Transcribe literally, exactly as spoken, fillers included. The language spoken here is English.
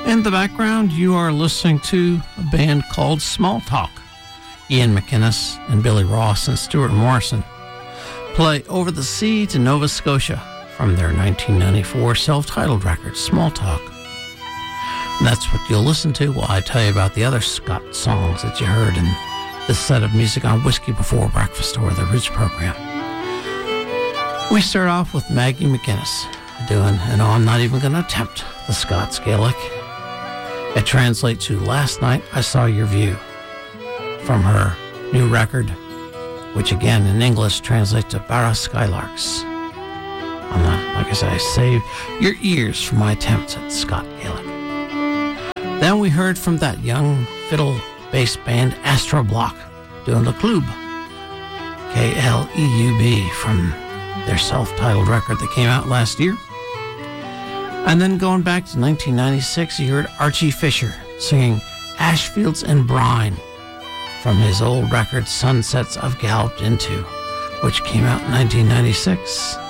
In the background, you are listening to a band called Small Talk. Ian McInnes and Billy Ross and Stuart Morrison play Over the Sea to Nova Scotia from their nineteen ninety-four self-titled record, Small Talk. And that's what you'll listen to while I tell you about the other Scott songs that you heard in this set of music on Whiskey Before Breakfast or the Roots program. We start off with Maggie McInnes doing, and I'm not even going to attempt the Scots Gaelic. It translates to Last Night I Saw Your View from her new record, which again in English translates to Barra Skylarks. I'm not, like I said, I save your ears for my attempts at Scott Gaelic. Then we heard from that young fiddle bass band Astro Block doing Le Club, K L E U B, from their self-titled record that came out last year. And then going back to nineteen ninety-six, you heard Archie Fisher singing Ashfields and Brine from his old record Sunsets I've Galloped Into, which came out in nineteen ninety-six.